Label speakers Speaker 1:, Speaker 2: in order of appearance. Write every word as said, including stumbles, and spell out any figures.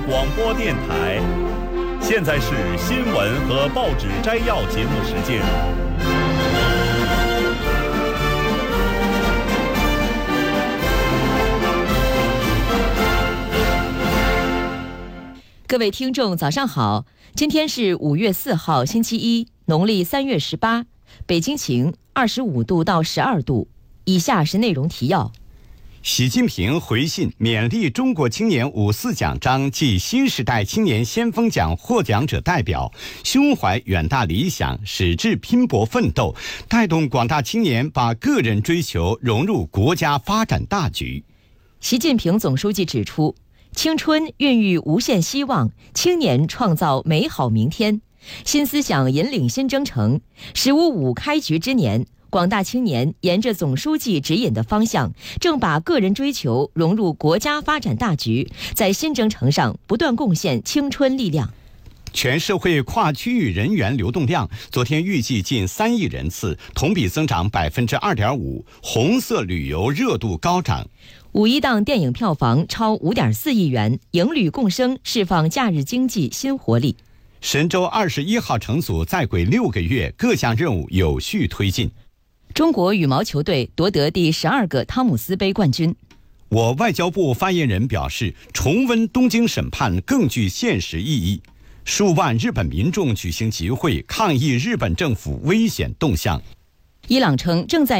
Speaker 1: 广播电台，现在是新闻和报纸摘要节目时间。
Speaker 2: 各位听众，早上好！今天是五月四号，星期一，农历三月十八，北京晴，二十五度到十二度。以下是内容提要。
Speaker 3: 习近平回信勉励中国青年五四奖章暨新时代青年先锋奖获奖者代表，胸怀远大理想，矢志拼搏奋斗，带动广大青年把个人追求融入国家发展大局。
Speaker 2: 习近平总书记指出，青春孕育无限希望，青年创造美好明天，新思想引领新征程。十五五开局之年，广大青年沿着总书记指引的方向，正把个人追求融入国家发展大局，在新征程上不断贡献青春力量。
Speaker 3: 全社会跨区域人员流动量昨天预计近三亿人次，同比增长百分之二点五，红色旅游热度高涨。
Speaker 2: 五一档电影票房超五点四亿元，影旅共生释放假日经济新活力。
Speaker 3: 神舟二十一号乘组在轨六个月，各项任务有序推进。
Speaker 2: 中国羽毛球队夺得第十二个汤姆斯杯冠军。
Speaker 3: 我外交部发言人表示，重温东京审判更具现实意义。数万日本民众举行集会抗议日本政府危险动向。
Speaker 2: 伊朗称正在